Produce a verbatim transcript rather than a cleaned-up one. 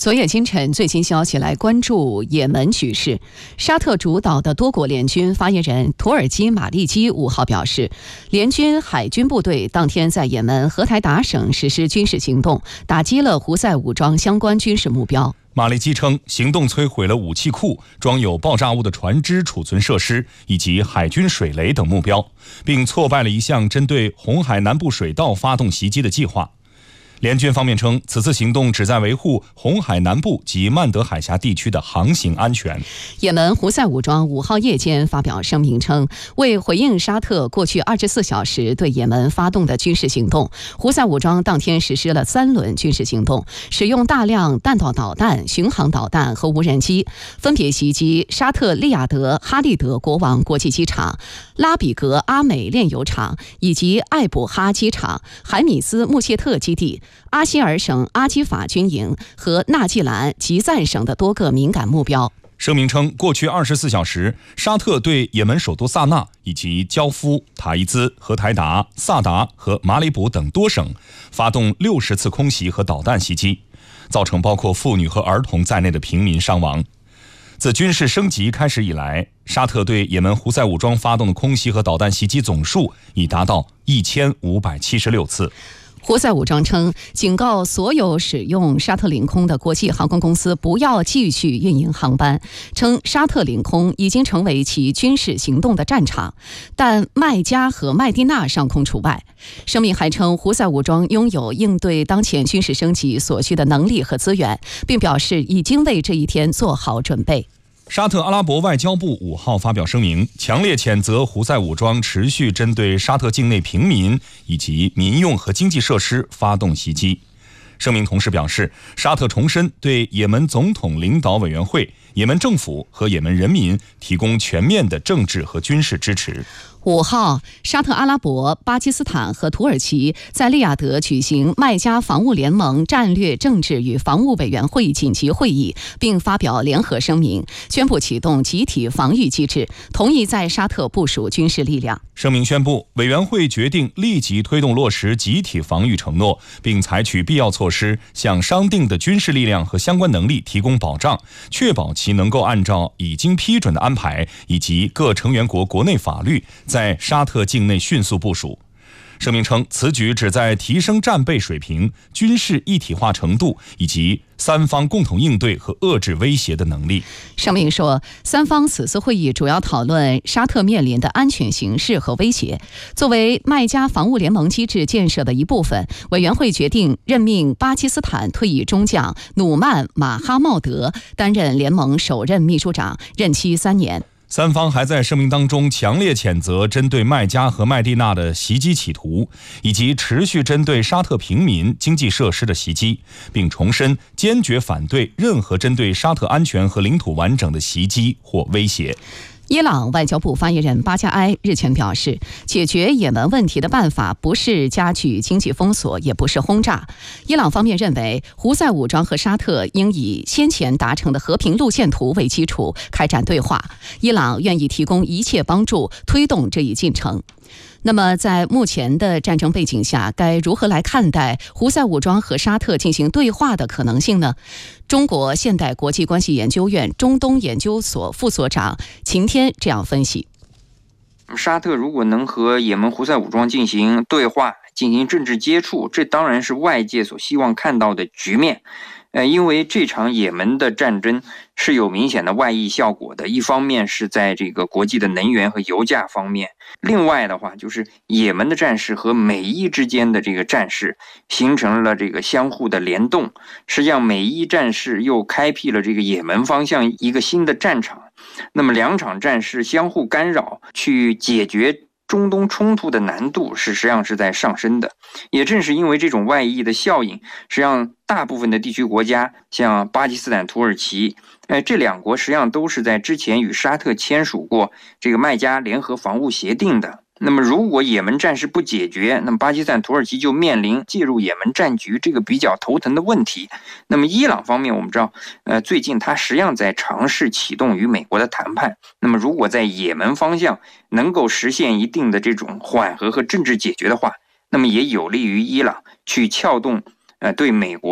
昨夜今晨，最新消息来关注也门局势。沙特主导的多国联军发言人土耳其马利基五号表示，联军海军部队当天在也门荷台达省实施军事行动，打击了胡塞武装相关军事目标。 马利基称，行动摧毁了武器库、装有爆炸物的船只储存设施以及海军水雷等目标，并挫败了一项针对红海南部水道发动袭击的计划。联军方面称，此次行动旨在维护红海南部及曼德海峡地区的航行安全。 也门胡塞武装五号夜间发表声明称，为回应沙特过去二十四小时对也门发动的军事行动，胡塞武装当天实施了三轮军事行动，使用大量弹道导弹、巡航导弹和无人机，分别袭击沙特利雅得哈利德国王国际机场、拉比格阿美炼油厂以及艾卜哈机场、海米斯穆谢特基地、阿希尔省阿基法军营和纳季兰吉赞省的多个敏感目标。 声明称，过去二十四小时，沙特对也门首都萨那以及焦夫、塔伊兹、荷台达、萨达和马里卜等多省发动六十次空袭和导弹袭击，造成包括妇女和儿童在内的平民伤亡。自军事升级开始以来，沙特对也门胡塞武装发动的空袭和导弹袭击总数已达到一千五百七十六次。 胡塞武装称，警告所有使用沙特领空的国际航空公司不要继续运营航班，称沙特领空已经成为其军事行动的战场，但麦加和麦地那上空除外。声明还称，胡塞武装拥有应对当前军事升级所需的能力和资源，并表示已经为这一天做好准备。 沙特阿拉伯外交部五号发表声明，强烈谴责胡塞武装持续针对沙特境内平民以及民用和经济设施发动袭击。声明同时表示，沙特重申对也门总统领导委员会、也门政府和也门人民提供全面的政治和军事支持。 五号，沙特阿拉伯、巴基斯坦和土耳其在利雅得举行麦加防务联盟战略政治与防务委员会紧急会议，并发表联合声明，宣布启动集体防御机制，同意在沙特部署军事力量。 声明宣布，委员会决定立即推动落实集体防御承诺，并采取必要措施，向商定的军事力量和相关能力提供保障，确保其能够按照已经批准的安排以及各成员国国内法律，在沙特境内迅速部署。声明称，此举旨在提升战备水平、军事一体化程度以及三方共同应对和遏制威胁的能力。 声明说，三方此次会议主要讨论沙特面临的安全形势和威胁。作为麦加防务联盟机制建设的一部分，委员会决定任命巴基斯坦退役中将努曼·马哈茂德担任联盟首任秘书长，任期三年。 三方还在声明当中强烈谴责针对麦加和麦地那的袭击企图，以及持续针对沙特平民、经济设施的袭击，并重申坚决反对任何针对沙特安全和领土完整的袭击或威胁。 伊朗外交部发言人巴加埃日前表示，解决也门问题的办法不是加剧经济封锁，也不是轰炸。伊朗方面认为，胡塞武装和沙特应以先前达成的和平路线图为基础开展对话，伊朗愿意提供一切帮助，推动这一进程。那么在目前的战争背景下，该如何来看待胡塞武装和沙特进行对话的可能性呢？中国现代国际关系研究院中东研究所副所长秦天这样分析： 沙特如果能和也门胡塞武装进行对话、进行政治接触，这当然是外界所希望看到的局面。呃，因为这场也门的战争是有明显的外溢效果的，一方面是在这个国际的能源和油价方面，另外的话就是也门的战事和美伊之间的这个战事形成了这个相互的联动，实际上美伊战事又开辟了这个也门方向一个新的战场，那么两场战事相互干扰，去解决中东冲突的难度是实际上是在上升的。也正是因为这种外溢的效应，实际上大部分的地区国家，像巴基斯坦、土耳其，呃，这两国实际上都是在之前与沙特签署过这个麦加联合防务协定的。那么如果也门战事不解决，那么巴基斯坦、土耳其就面临介入也门战局这个比较头疼的问题。那么伊朗方面，我们知道，呃，最近他实际上在尝试启动与美国的谈判。那么如果在也门方向能够实现一定的这种缓和和政治解决的话，那么也有利于伊朗去撬动，呃，对美国